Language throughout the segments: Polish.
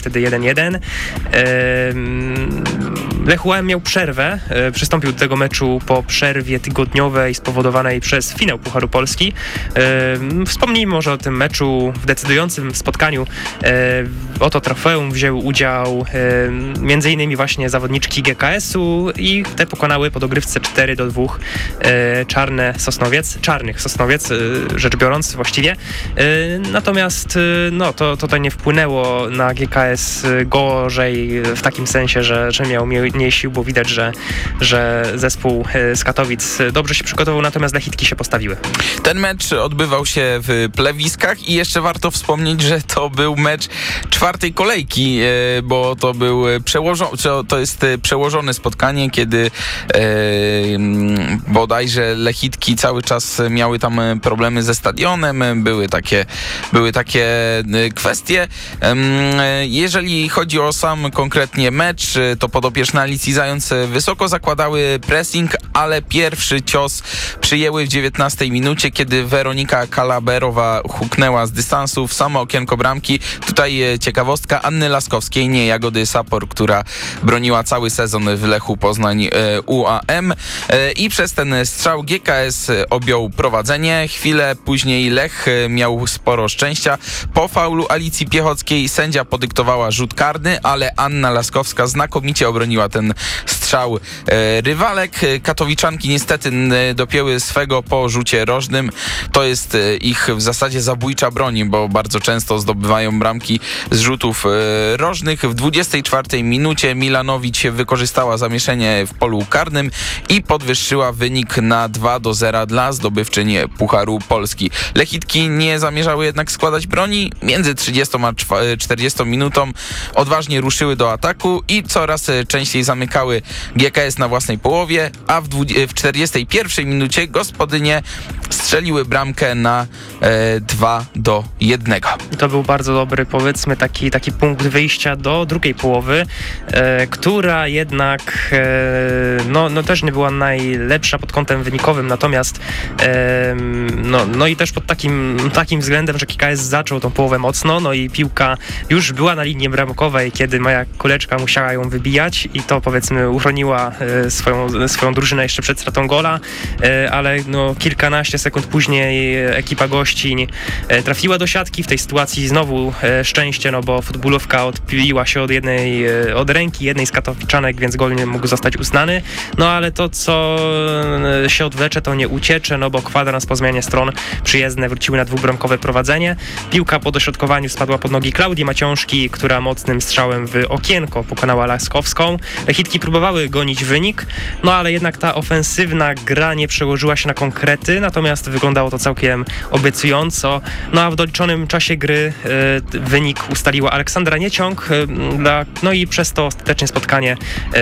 wtedy 1-1. Lech UAM miał przerwę, przystąpił do tego meczu po przerwie tygodniowej spowodowanej przez finał Pucharu Polski. Wspomnijmy może o tym meczu w decydującym spotkaniu. Oto trofeum wzięły udział m.in. właśnie zawodniczki GKS-u i te pokonały po dogrywce 4-2 czarnych Sosnowiec, rzecz biorąc właściwie. Natomiast to tutaj nie wpłynęło na GKS gorzej w takim sensie, że miał mniej sił, bo widać, że zespół z Katowic dobrze się przygotował, natomiast Lechitki się postawiły. Ten mecz odbywał się w Plewiskach i jeszcze warto wspomnieć, że to był mecz czwartej kolejki, bo to jest przełożone spotkanie, kiedy bodajże Lechitki cały czas miały tam problemy ze stadionem, były takie kwestie. Jeżeli chodzi o sam konkretnie mecz, to podopieczne Alicji Zając wysoko zakładały pressing, ale pierwszy cios przyjęły w 19 minucie, kiedy Weronika Kalaberowa huknęła z dystansu w samo okienko bramki. Tutaj ciekawostka Anny Laskowskiej, nie Jagody Sapor, która broniła cały sezon w Lechu Poznań UAM, i przez ten strzał GKS objął prowadzenie. Chwilę później Lech miał sporo szczęścia. Po faulu Alicji Piechockiej sędzia podyktowała rzut karny, ale Anna Laskowska znakomicie obroniła ten strzał rywalek. Katowiczanki niestety dopięły swego po rzucie rożnym. To jest ich w zasadzie zabójcza broń, bo bardzo często zdobywają bramki z rzutów rożnych. W 24 minucie Milanowicz wykorzystała zamieszanie w polu karnym i podwyższyła wynik na 2-0 dla zdobywczyń Pucharu Polski. Lechitki nie zamierzały jednak składać broni. Między 30 a 40 minutą odważnie ruszyły do ataku i coraz częściej zamykały GKS na własnej połowie, a w 41 minucie gospodynie strzeliły bramkę na 2-1. To był bardzo dobry, powiedzmy, taki punkt wyjścia do drugiej połowy, która jednak też nie była najlepsza pod kątem wynikowym, natomiast i też pod takim względem, że GKS zaczął tą połowę mocno, i piłka już była na linii bramkowej, kiedy Maja Kuleczka musiała ją wybijać i to, powiedzmy, uchroniła swoją drużynę jeszcze przed stratą gola, ale kilkanaście sekund później ekipa gościń trafiła do siatki. W tej sytuacji znowu szczęście, bo futbolówka odpiła się od ręki jednej z katowiczanek, więc gol nie mógł zostać uznany. Ale to, co się odwlecze, to nie uciecze, bo kwadrans po zmianie stron przyjezdne wróciły na dwubramkowe prowadzenie. Piłka po dośrodkowaniu spadła pod nogi Klaudii Maciążki, która mocnym strzałem w okienko pokonała Laskowską. Lechitki próbowały gonić wynik, ale jednak ta ofensywna gra nie przełożyła się na konkrety, natomiast wyglądało to całkiem obiecująco. A w doliczonym czasie gry wynik ustaliła Aleksandra Nieciąg, i przez to ostatecznie spotkanie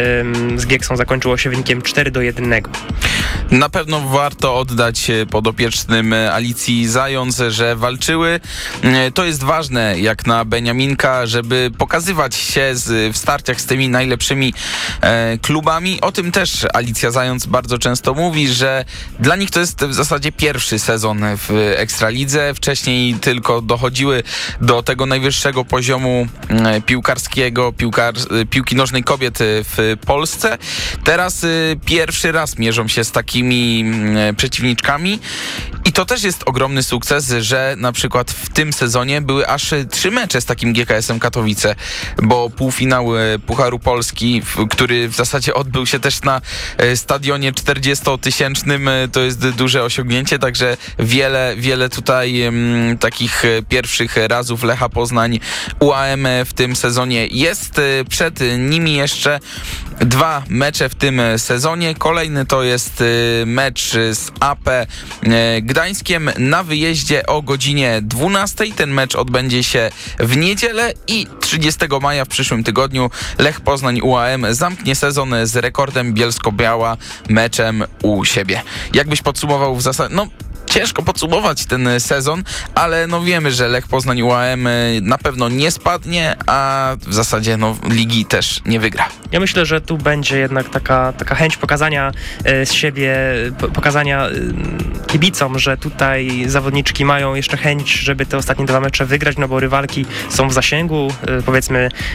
z Gieksą zakończyło się wynikiem 4-1. Na pewno warto oddać podopiecznym Alicji Zając, że walczyły. To jest ważne, jak na Beniaminka, żeby pokazywać się w starciach z tymi najlepszymi klubami. O tym też Alicja Zając bardzo często mówi, że dla nich to jest w zasadzie pierwszy sezon w Ekstralidze. Wcześniej tylko dochodziły do tego najwyższego poziomu piłkarskiego, piłki nożnej kobiet w Polsce. Teraz pierwszy raz mierzą się z takimi przeciwniczkami i to też jest ogromny sukces, że na przykład w tym sezonie były aż 3 mecze z takim GKS-em Katowice, bo półfinał Pucharu Polski, który w zasadzie odbył się też na stadionie 40-tysięcznym, to jest duże osiągnięcie, także wiele tutaj takich pierwszych razów Lecha Poznań UAM w tym sezonie jest. Przed nimi jeszcze 2 mecze w tym sezonie. Kolejny to jest mecz z AP Gdańskiem na wyjeździe o godzinie 12. Ten mecz odbędzie się w niedzielę i 30 maja w przyszłym tygodniu Lech Poznań UAM zamknie sezon z rekordem Bielsko-Biała meczem u siebie. Jakbyś podsumował w zasadzie... Ciężko podsumować ten sezon, ale wiemy, że Lech Poznań UAM na pewno nie spadnie, a w zasadzie ligi też nie wygra. Ja myślę, że tu będzie jednak taka chęć pokazania z siebie, pokazania kibicom, że tutaj zawodniczki mają jeszcze chęć, żeby te ostatnie 2 mecze wygrać, bo rywalki są w zasięgu. Powiedzmy,